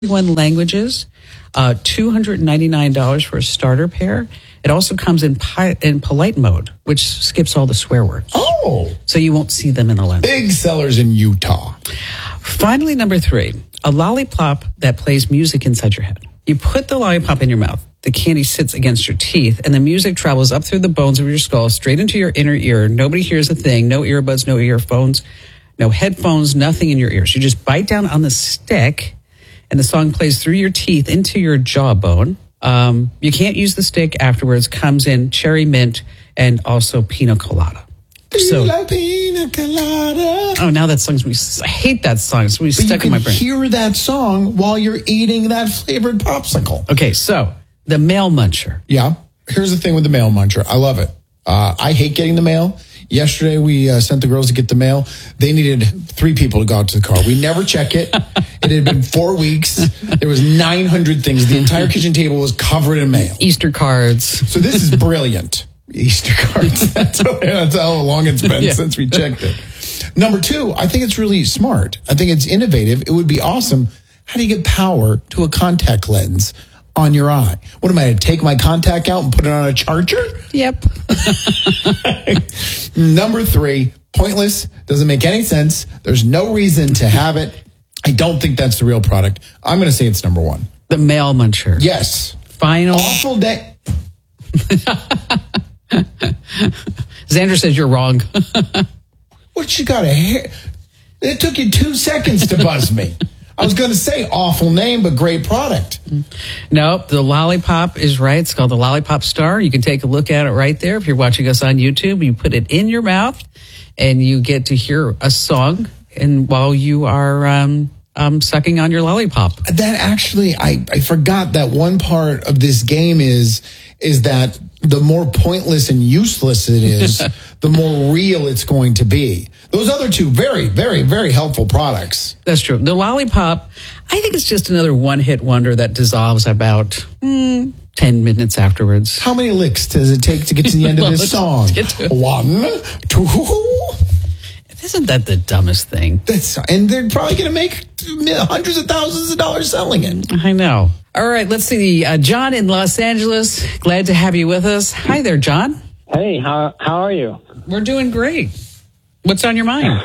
one languages, $299 for a starter pair. It also comes in polite mode, which skips all the swear words. Oh. So you won't see them in the lens. Big sellers in Utah. Finally, number 3, a lollipop that plays music inside your head. You put the lollipop in your mouth. The candy sits against your teeth, and the music travels up through the bones of your skull, straight into your inner ear. Nobody hears a thing. No earbuds, no earphones, no headphones, nothing in your ears. You just bite down on the stick, and the song plays through your teeth into your jawbone. You can't use the stick afterwards. Comes in cherry mint and also pina colada. So, pina colada. Oh, now that song's I hate that song. It's really stuck in my brain. You can hear that song while you're eating that flavored popsicle. Okay, so the mail muncher. Yeah. Here's the thing with the mail muncher. I love it. I hate getting the mail. Yesterday, we sent the girls to get the mail. They needed 3 people to go out to the car. We never check it. It had been 4 weeks. There was 900 things. The entire kitchen table was covered in mail. Easter cards. So this is brilliant. Easter cards. That's how long it's been since we checked it. Number 2, I think it's really smart. I think it's innovative. It would be awesome. How do you get power to a contact lens on your eye? What am I going to take my contact out and put it on a charger? Yep. Number 3, pointless. Doesn't make any sense. There's no reason to have it. I don't think that's the real product. I'm going to say it's number 1. The mail muncher. Yes. Final. Awful day. Xander says you're wrong. What you got a hair? It took you 2 seconds to buzz me. I was going to say awful name, but great product. Nope, the lollipop is right. It's called the Lollipop Star. You can take a look at it right there. If you're watching us on YouTube, you put it in your mouth and you get to hear a song and while you are sucking on your lollipop. That actually, I forgot that one part of this game is that the more pointless and useless it is, the more real it's going to be. Those other 2, very, very, very helpful products. That's true. The lollipop, I think it's just another one-hit wonder that dissolves about 10 minutes afterwards. How many licks does it take to get to the end of this song? 1, 2. Isn't that the dumbest thing? And they're probably going to make hundreds of thousands of dollars selling it. I know. All right, let's see. John in Los Angeles, glad to have you with us. Hi there, John. Hey, how are you? We're doing great. What's on your mind?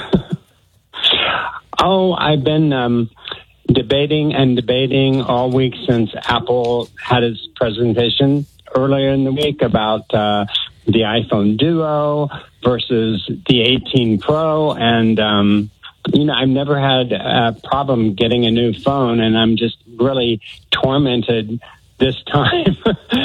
I've been debating all week since Apple had its presentation earlier in the week about the iPhone Duo versus the 18 Pro. And, I've never had a problem getting a new phone, and I'm just really tormented this time.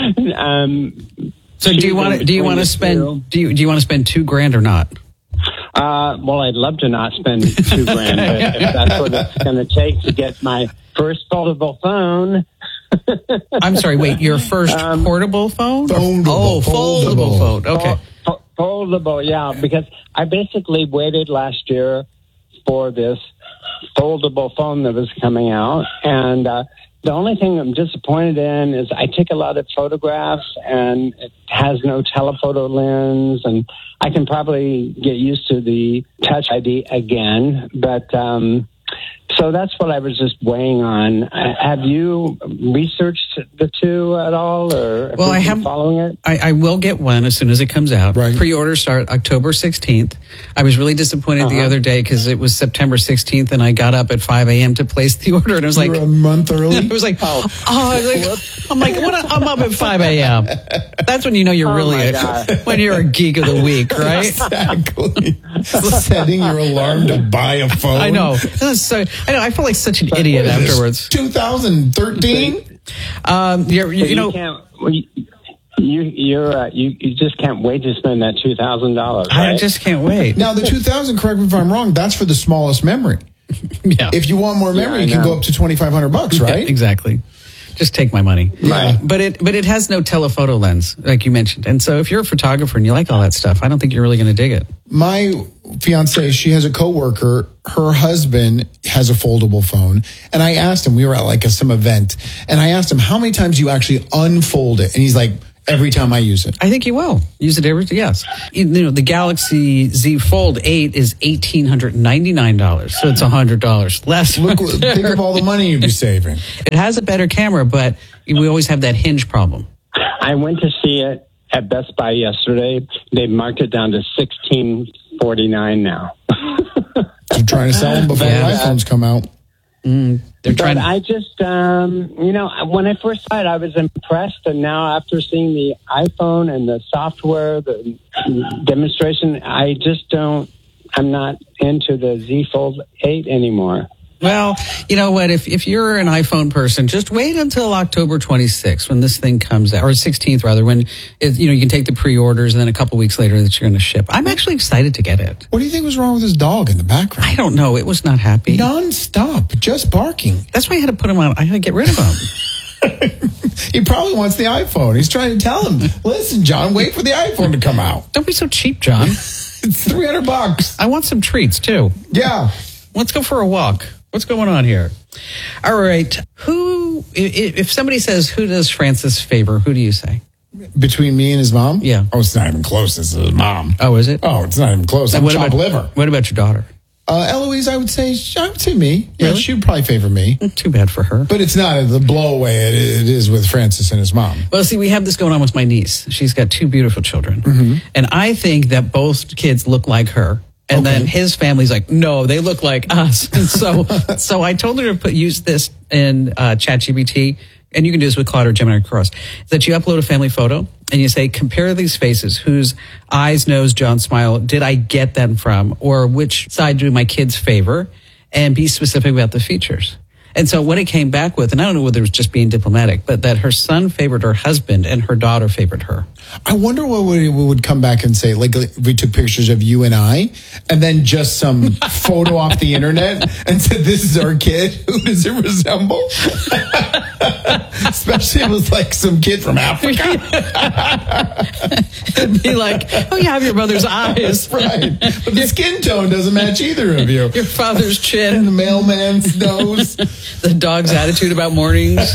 So do you want to spend $2,000 or not? Well, I'd love to not spend $2,000, but if that's what it's going to take to get my first foldable phone. I'm sorry, wait, your first portable phone? Foldable phone. Okay. Foldable, yeah, because I basically waited last year for this foldable phone that was coming out, and the only thing I'm disappointed in is I take a lot of photographs, and it has no telephoto lens, and I can probably get used to the Touch ID again, but so that's what I was just weighing on. Have you researched the 2 at all, or well, I have following it? I will get one as soon as it comes out. Right. Pre-orders start October 16th. I was really disappointed the other day because it was September 16th, and I got up at 5 a.m. to place the order, and I was like, you're a month early. I was like, I'm up at 5 a.m. That's when you know you're when you're a geek of the week, right? Exactly. Setting your alarm to buy a phone. I know. I feel like such an idiot afterwards. 2013. You just can't wait to spend that $2,000. Right? I just can't wait. Now the 2000, correct me if I'm wrong, that's for the smallest memory. Yeah. If you want more memory, you can go up to $2,500, right? Yeah, exactly. Just take my money. Right. But it has no telephoto lens, like you mentioned. And so if you're a photographer and you like all that stuff, I don't think you're really going to dig it. My fiance, she has a coworker. Her husband has a foldable phone. And I asked him, we were at some event, and I asked him, how many times do you actually unfold it? And he's like, every time I use it. I think you will use it every. Yes, the Galaxy Z Fold 8 is $1,899, so it's $100 less. Think of all the money you'd be saving. It has a better camera, but we always have that hinge problem. I went to see it at Best Buy yesterday. They marked it down to $1,649 now. They're trying to sell them before the iPhones come out. They're trying. But I just, when I first saw it, I was impressed, and now after seeing the iPhone and the software, the demonstration, I'm not into the Z Fold 8 anymore. Well, you know what? If you're an iPhone person, just wait until October 26th when this thing comes out, or 16th rather, when you can take the pre-orders, and then a couple weeks later that you're going to ship. I'm actually excited to get it. What do you think was wrong with this dog in the background? I don't know. It was not happy. Non-stop, just barking. That's why I had to put him on. I had to get rid of him. He probably wants the iPhone. He's trying to tell him, listen, John, wait for the iPhone to come out. Don't be so cheap, John. It's $300. I want some treats too. Yeah. Let's go for a walk. What's going on here? All right. If somebody says, who does Francis favor, who do you say? Between me and his mom? Yeah. Oh, it's not even close. This is his mom. Oh, is it? Oh, it's not even close. I'm chopped liver. What about your daughter? Eloise, I would say me. Yeah, Really? she would probably favor me. Too bad for her. But it's not the blowaway it is with Francis and his mom. Well, see, we have this going on with my niece. She's got two beautiful children. And I think that both kids look like her. And then his family's like, no, they look like us. And so I told her to use this in ChatGPT, and you can do this with Claude or Gemini Cross, that you upload a family photo and you say, compare these faces. Whose eyes, nose, jaw, and smile did I get them from? Or which side do my kids favor? And be specific about the features. And so what it came back with, and I don't know whether it was just being diplomatic, but that her son favored her husband and her daughter favored her. I wonder what we would come back and say, like if we took pictures of you and I, and then just some photo off the internet and said, this is our kid. Who does it resemble? Especially if it was like some kid from Africa. It'd be like, oh, you have your mother's eyes. Right. But the skin tone doesn't match either of you. Your father's chin. And the mailman's nose. The dog's attitude about mornings.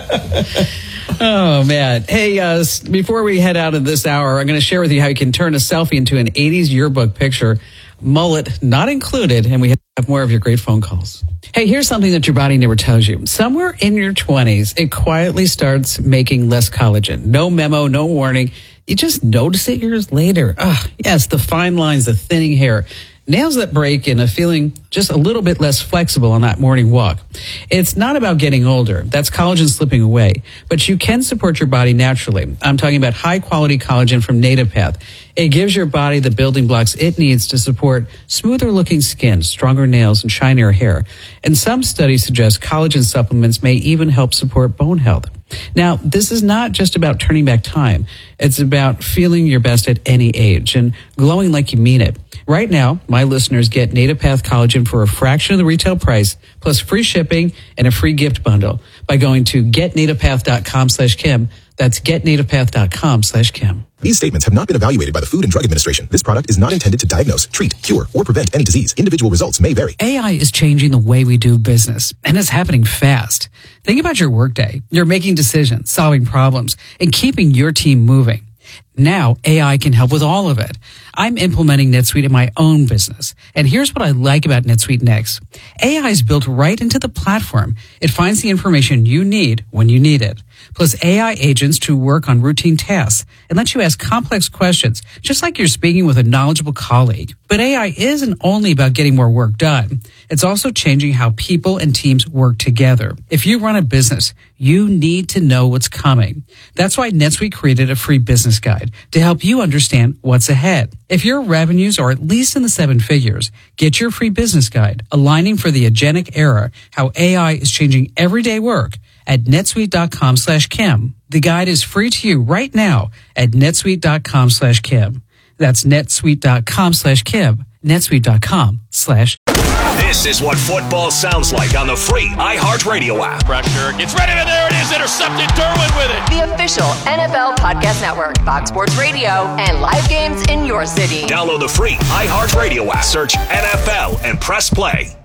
Oh, man. Hey, before we head out of this hour, I'm going to share with you how you can turn a selfie into an 80s yearbook picture. Mullet not included, and we have more of your great phone calls. Hey, here's something that your body never tells you. Somewhere in your 20s, it quietly starts making less collagen. No memo, no warning. You just notice it years later. Yes, the fine lines, the thinning hair. Nails that break and a feeling just a little bit less flexible on that morning walk. It's not about getting older. That's collagen slipping away. But you can support your body naturally. I'm talking about high-quality collagen from NativePath. It gives your body the building blocks it needs to support smoother-looking skin, stronger nails, and shinier hair. And some studies suggest collagen supplements may even help support bone health. Now, this is not just about turning back time. It's about feeling your best at any age and glowing like you mean it. Right now, my listeners get NativePath Collagen for a fraction of the retail price, plus free shipping and a free gift bundle by going to getnativepath.com/Kim. That's getnativepath.com/Kim. These statements have not been evaluated by the Food and Drug Administration. This product is not intended to diagnose, treat, cure, or prevent any disease. Individual results may vary. AI is changing the way we do business, and it's happening fast. Think about your workday. You're making decisions, solving problems, and keeping your team moving. Now, AI can help with all of it. I'm implementing NetSuite in my own business. And here's what I like about NetSuite Next. AI is built right into the platform. It finds the information you need when you need it. Plus AI agents to work on routine tasks and let you ask complex questions, just like you're speaking with a knowledgeable colleague. But AI isn't only about getting more work done. It's also changing how people and teams work together. If you run a business, you need to know what's coming. That's why NetSuite created a free business guide to help you understand what's ahead. If your revenues are at least in the 7 figures, get your free business guide, Aligning for the Agentic Era, How AI is Changing Everyday Work, at netsuite.com/Kim. The guide is free to you right now at netsuite.com/Kim. That's netsuite.com/Kim. netsuite.com/. This is what football sounds like on the free iHeartRadio app. Pressure gets ready, and there it is, intercepted. Derwin with it. The official NFL Podcast Network, Fox Sports Radio, and live games in your city. Download the free iHeartRadio app. Search NFL and press play.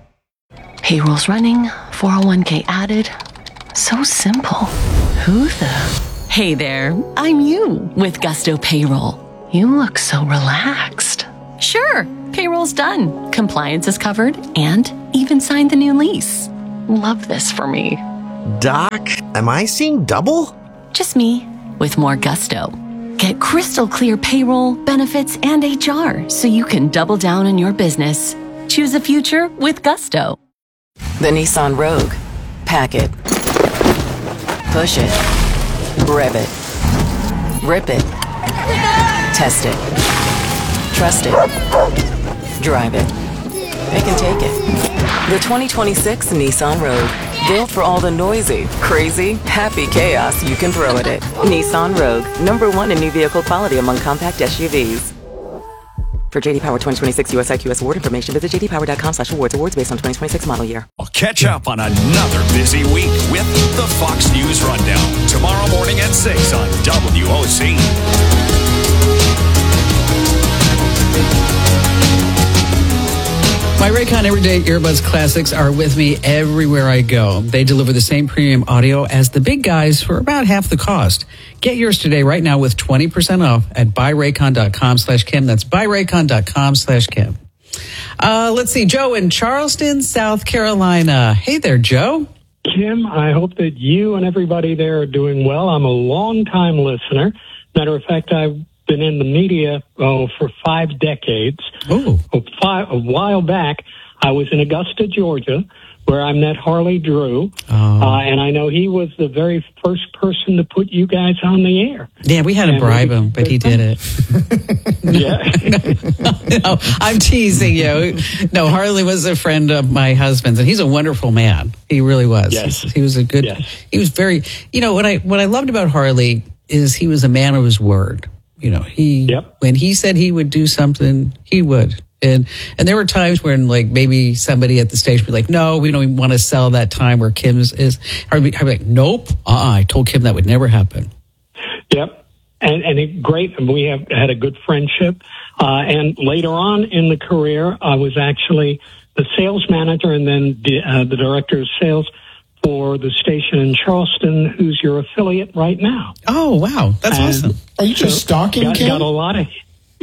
Payrolls running, 401k added. So simple. Who the... Hey there, I'm you with Gusto Payroll. You look so relaxed. Sure, payroll's done, compliance is covered, and even signed the new lease. Love this for me. Doc, am I seeing double? Just me with more gusto. Get crystal clear payroll, benefits, and HR so you can double down on your business. Choose a future with Gusto. The Nissan Rogue. Pack it. Push it. Rev it. Rip it. Test it. Trust it. Drive it. It can take it. The 2026 Nissan Rogue. Built for all the noisy, crazy, happy chaos you can throw at it. Nissan Rogue. #1 in new vehicle quality among compact SUVs. For JD Power 2026 US IQS award information, visit jdpower.com/awards. Awards based on 2026 model year. Catch up on another busy week with the Fox News Rundown. Tomorrow morning at 6 on WOC. My Raycon Everyday Earbuds Classics are with me everywhere I go. They deliver the same premium audio as the big guys for about half the cost. Get yours today right now with 20% off at buyraycon.com/Kim. That's buyraycon.com/Kim. Let's see, Joe in Charleston, South Carolina. Hey there, Joe. Kim, I hope that you and everybody there are doing well. I'm a long-time listener. Matter of fact, I've been in the media for 5 decades. Oh. A while back, I was in Augusta, Georgia, where I met Harley Drew, and I know he was the very first person to put you guys on the air. Yeah, we had to bribe him, but he did it. Yeah. No, I'm teasing you. No, Harley was a friend of my husband's, and he's a wonderful man. He really was. Yes. He was a good, he was very, what I loved about Harley is he was a man of his word. When he said he would do something, he would. And there were times when, like, maybe somebody at the station would be like, no, we don't even want to sell that time where Kim's is. I'd be like, nope. I told Kim that would never happen. Yep. And great. We have had a good friendship. And later on in the career, I was actually the sales manager and then the director of sales for the station in Charleston, who's your affiliate right now. Oh, wow. That's awesome. Are you just stalking Kim? Got a lot of,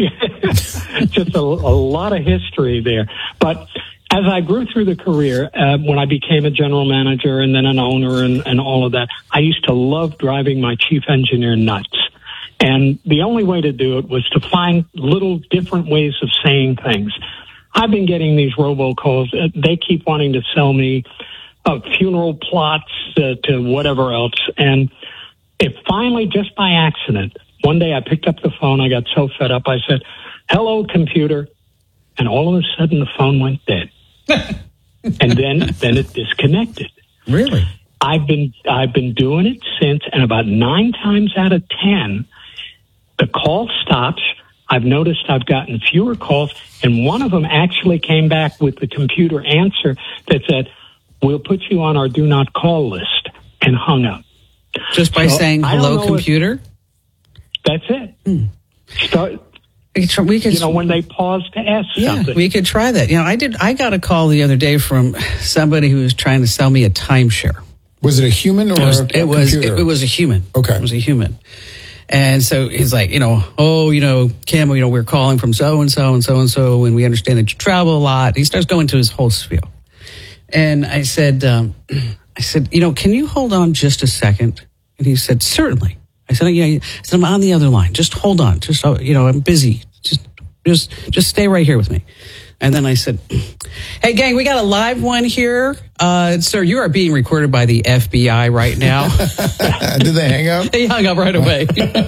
just a lot of history there. But as I grew through the career, when I became a general manager and then an owner and all of that, I used to love driving my chief engineer nuts. And the only way to do it was to find little different ways of saying things. I've been getting these robocalls. They keep wanting to sell me funeral plots to whatever else. And it finally, just by accident, one day I picked up the phone. I got so fed up. I said, "Hello, computer." And all of a sudden the phone went dead. And then it disconnected. Really? I've been doing it since, and about 9 times out of 10, the call stops. I've noticed I've gotten fewer calls, and one of them actually came back with the computer answer that said, "We'll put you on our do not call list," and hung up. Just by saying hello, computer? That's it. Start. We could, when they pause to ask something. We could try that. I got a call the other day from somebody who was trying to sell me a timeshare. Was it a human or a computer? It was a human. Okay. It was a human. And so he's like, Kim, we're calling from so-and-so and so-and-so, and we understand that you travel a lot. He starts going to his whole spiel. And I said, can you hold on just a second? And he said, certainly. I said, I'm on the other line. Just hold on. Just, I'm busy. Just stay right here with me. And then I said, hey, gang, we got a live one here. Sir, you are being recorded by the FBI right now. Did they hang up? They hung up right away.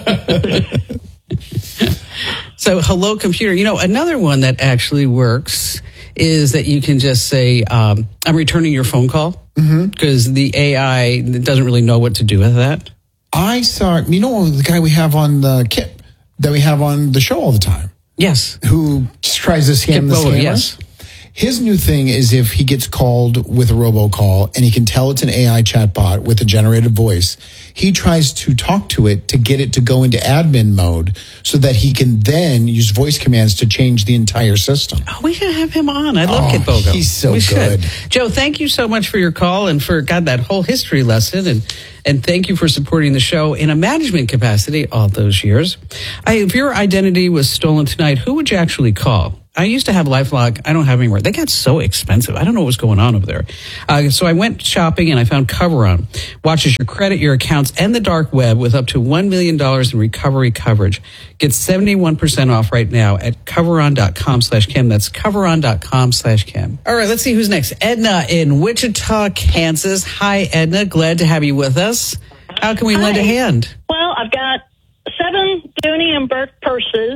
So, hello, computer. Another one that actually works is that you can just say, I'm returning your phone call, because the AI doesn't really know what to do with that. I saw, the guy we have on the Kip that we have on the show all the time. Yes. Who just tries to scam the scammers. Yes. His new thing is if he gets called with a robocall and he can tell it's an AI chatbot with a generated voice, he tries to talk to it to get it to go into admin mode so that he can then use voice commands to change the entire system. Oh, we should have him on. I love Kit Bogo. He's so good. Joe, thank you so much for your call and for that whole history lesson. And thank you for supporting the show in a management capacity all those years. If your identity was stolen tonight, who would you actually call? I used to have LifeLock. I don't have anymore. They got so expensive. I don't know what's going on over there. So I went shopping and I found CoverOn. Watches your credit, your accounts, and the dark web with up to $1 million in recovery coverage. Get 71% off right now at coveron.com/Kim. That's coveron.com/Kim. All right, let's see who's next. Edna in Wichita, Kansas. Hi, Edna. Glad to have you with us. How can we lend a hand? Well, I've got 7 Dooney and Burke purses.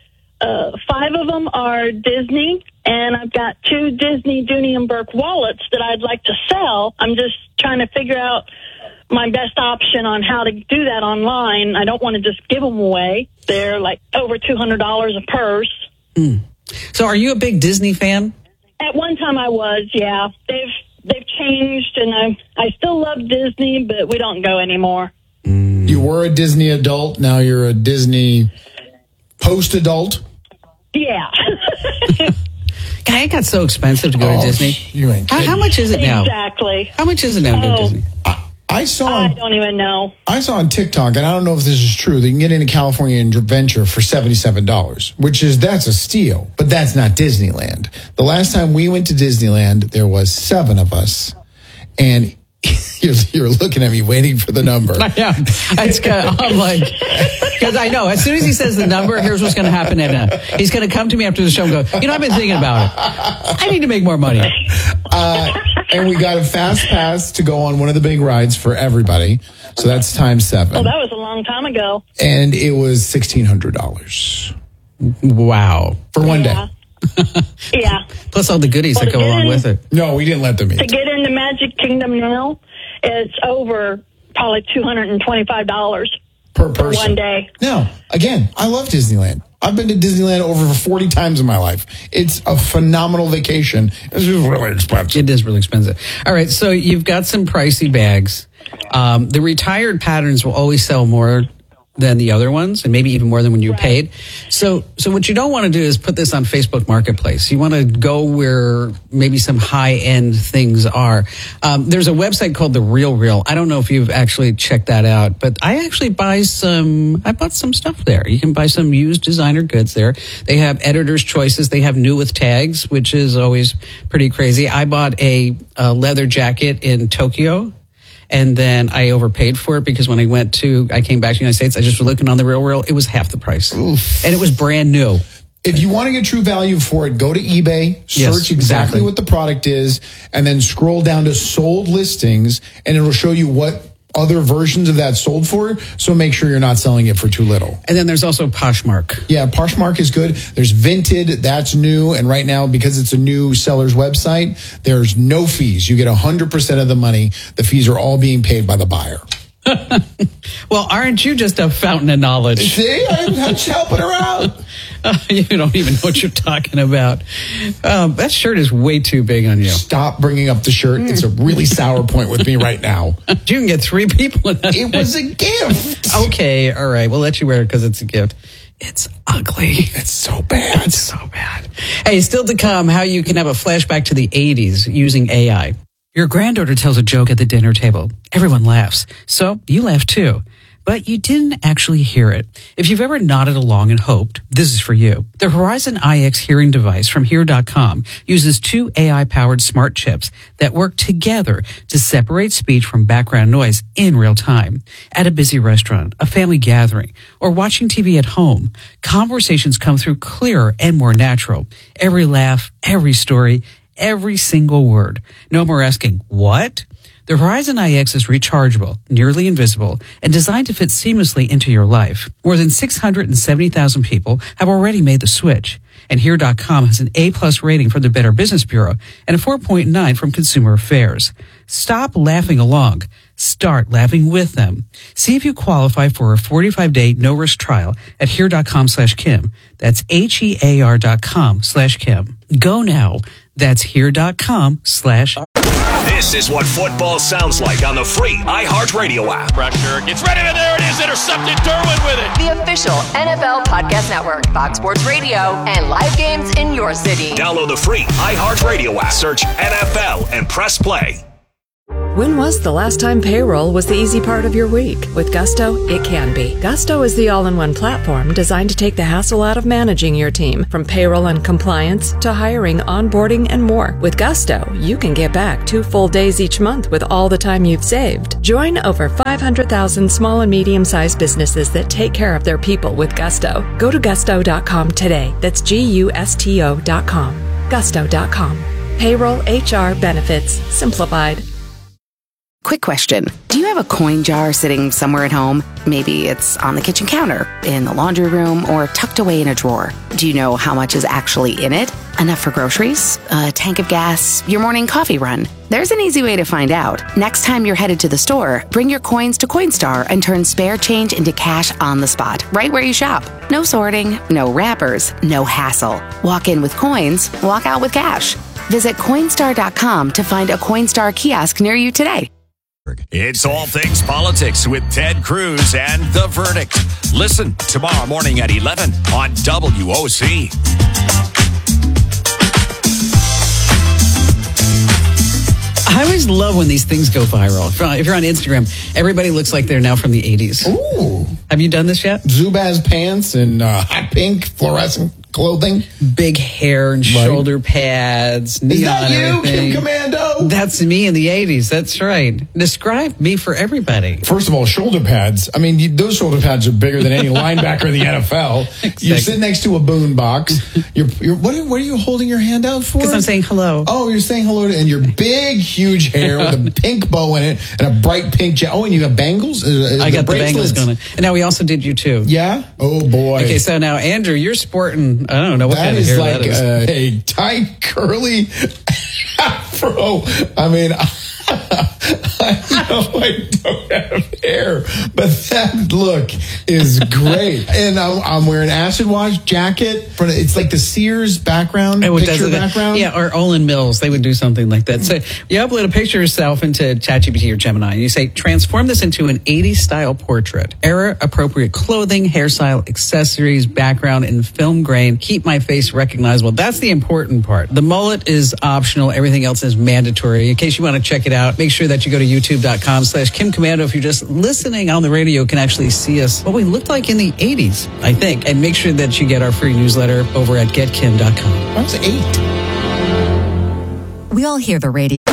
5 of them are Disney, and I've got 2 Disney Dooney and Burke wallets that I'd like to sell. I'm just trying to figure out my best option on how to do that online. I don't want to just give them away. They're like over $200 a purse. So are you a big Disney fan? At one time I was, yeah. They've changed, and I still love Disney, but we don't go anymore. You were a Disney adult, now you're a Disney post-adult? Yeah. God, it got so expensive to go to Disney. You ain't kidding. How much is it now? Exactly. How much is it now to go to Disney? I don't even know. I saw on TikTok, and I don't know if this is true, that you can get into California Adventure for $77, that's a steal, but that's not Disneyland. The last time we went to Disneyland, there was 7 of us, and you're looking at me waiting for the number. Yeah, I'm like, because I know as soon as he says the number, here's what's going to happen. Edna, he's going to come to me after the show and go, I've been thinking about it. I need to make more money. And we got a fast pass to go on one of the big rides for everybody. So that's times 7. Well, that was a long time ago. And it was $1,600. Wow. For one day. Yeah. Plus all the goodies that go along with it. No, we didn't let them in. To get into Magic Kingdom now, it's over probably $225 per person. For one day. No, again, I love Disneyland. I've been to Disneyland over 40 times in my life. It's a phenomenal vacation. It's just really expensive. It is really expensive. All right, so you've got some pricey bags. The retired patterns will always sell more than the other ones, and maybe even more than when you paid. So what you don't want to do is put this on Facebook Marketplace. You want to go where maybe some high-end things are. There's a website called The Real Real. I don't know if you've actually checked that out, but I actually bought some stuff there. You can buy some used designer goods there. They have editor's choices. They have new with tags, which is always pretty crazy. I bought a leather jacket in Tokyo, and then I overpaid for it because when I came back to the United States, I just was looking on The Real Real. It was half the price. Oof. And it was brand new. If you want to get true value for it, go to eBay, search exactly what the product is, and then scroll down to sold listings, and it'll show you what other versions of that sold for, so make sure you're not selling it for too little. And then there's also Poshmark. Yeah, Poshmark is good. There's Vinted, that's new, and right now, because it's a new seller's website, there's no fees. You get 100% of the money. The fees are all being paid by the buyer. Well, aren't you just a fountain of knowledge? See, I'm just helping her out. You don't even know what you're talking about. That shirt is way too big on you. Stop bringing up the shirt. It's a really sour point with me right now. You can get 3 people in that. It was a gift. Okay, all right. We'll let you wear it because it's a gift. It's ugly. It's so bad. It's so bad. Hey, still to come, how you can have a flashback to the 80s using AI. Your granddaughter tells a joke at the dinner table. Everyone laughs. So you laugh too. But you didn't actually hear it. If you've ever nodded along and hoped, this is for you. The Horizon iX hearing device from Hear.com uses 2 AI-powered smart chips that work together to separate speech from background noise in real time. At a busy restaurant, a family gathering, or watching TV at home, conversations come through clearer and more natural. Every laugh, every story, every single word. No more asking, what? The Horizon iX is rechargeable, nearly invisible, and designed to fit seamlessly into your life. More than 670,000 people have already made the switch. And Here.com has an A+ rating from the Better Business Bureau and a 4.9 from Consumer Affairs. Stop laughing along. Start laughing with them. See if you qualify for a 45-day no-risk trial at Here.com/Kim. That's HEAR.com/Kim. Go now. That's here.com/. This is what football sounds like on the free iHeartRadio app. Pressure gets ready, and there it is. Intercepted. Derwin with it. The official NFL Podcast Network, Fox Sports Radio, and live games in your city. Download the free iHeartRadio app. Search NFL and press play. When was the last time payroll was the easy part of your week? With Gusto, it can be. Gusto is the all-in-one platform designed to take the hassle out of managing your team, from payroll and compliance to hiring, onboarding, and more. With Gusto, you can get back 2 full days each month with all the time you've saved. Join over 500,000 small and medium-sized businesses that take care of their people with Gusto. Go to gusto.com today. That's GUSTO.com. Gusto.com. Payroll, HR, benefits, simplified. Quick question. Do you have a coin jar sitting somewhere at home? Maybe it's on the kitchen counter, in the laundry room, or tucked away in a drawer. Do you know how much is actually in it? Enough for groceries? A tank of gas? Your morning coffee run? There's an easy way to find out. Next time you're headed to the store, bring your coins to Coinstar and turn spare change into cash on the spot, right where you shop. No sorting, no wrappers, no hassle. Walk in with coins, walk out with cash. Visit Coinstar.com to find a Coinstar kiosk near you today. It's All Things Politics with Ted Cruz and The Verdict. Listen tomorrow morning at 11 on WOC. I always love when these things go viral. If you're on Instagram, everybody looks like they're now from the 80s. Ooh. Have you done this yet? Zubaz pants and hot pink fluorescent clothing. Big hair and shoulder pads. Is that you, Kim Commando? That's me in the 80s. That's right. Describe me for everybody. First of all, shoulder pads. I mean, those shoulder pads are bigger than any linebacker in the NFL. Exactly. You're sitting next to a boombox. What are you holding your hand out for? Because I'm saying hello. Oh, you're saying hello and your big, huge hair with a pink bow in it and a bright pink jacket. Oh, and you have bangles? I got the bangles going. And now we also did you too. Yeah? Oh, boy. Okay, so now, Andrew, you're sporting, I don't know what kind of hair that is. That is like a tight, curly afro. I mean, I know I don't have hair, but that look is great. And I'm wearing an acid wash jacket. It's like the Sears background, picture background. Yeah, or Olin Mills. They would do something like that. So you upload a picture of yourself into ChatGPT or Gemini, and you say, transform this into an 80s style portrait. Era-appropriate clothing, hairstyle, accessories, background, and film grain. Keep my face recognizable. That's the important part. The mullet is optional. Everything else is mandatory. In case you want to check it out, make sure that you go to youtube.com/Kim Commando. If you're just listening on the radio, you can actually see us, what we looked like in the 80s, I think. And make sure that you get our free newsletter over at getkim.com. That's 8. We all hear the radio.